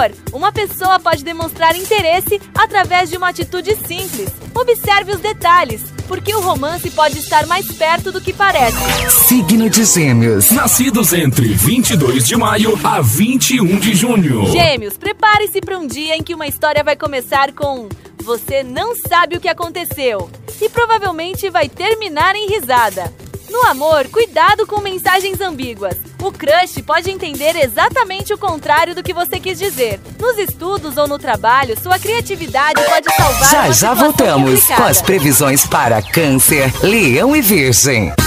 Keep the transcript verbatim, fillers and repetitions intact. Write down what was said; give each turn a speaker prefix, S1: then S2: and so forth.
S1: amor, uma pessoa pode demonstrar interesse através de uma atitude simples. Observe os detalhes, porque o romance pode estar mais perto do que parece.
S2: Signo de Gêmeos.
S3: Nascidos entre vinte e dois de maio a vinte e um de junho.
S1: Gêmeos, prepare-se para um dia em que uma história vai começar com "você não sabe o que aconteceu" e provavelmente vai terminar em risada. No amor, cuidado com mensagens ambíguas. O crush pode entender exatamente o contrário do que você quis dizer. Nos estudos ou no trabalho, sua criatividade pode salvar
S2: Já
S1: uma
S2: já
S1: situação
S2: voltamos
S1: complicada.
S2: com as previsões para Câncer, Leão e Virgem.